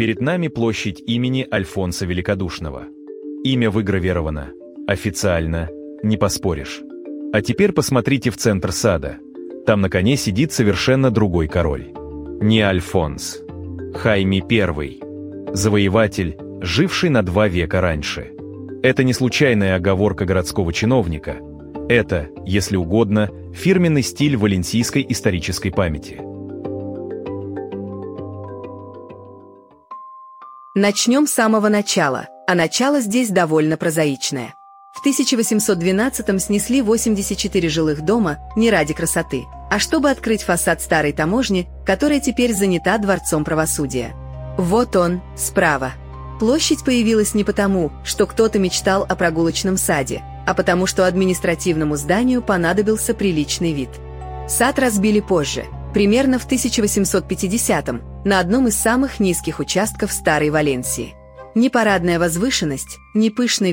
Перед нами площадь имени Альфонса Великодушного. Имя выгравировано. Официально. Не поспоришь. А теперь посмотрите в центр сада. Там на коне сидит совершенно другой король. Не Альфонс. Хайме I. Завоеватель, живший на 2 века раньше. Это не случайная оговорка городского чиновника. Это, если угодно, фирменный стиль валенсийской исторической памяти. Начнем с самого начала, а начало здесь довольно прозаичное. В 1812-м снесли 84 жилых дома не ради красоты, а чтобы открыть фасад старой таможни, которая теперь занята Дворцом правосудия. Вот он, справа. Площадь появилась не потому, что кто-то мечтал о прогулочном саде, а потому что административному зданию понадобился приличный вид. Сад разбили позже, примерно в 1850-м, на одном из самых низких участков Старой Валенсии. Ни парадная возвышенность, ни пышный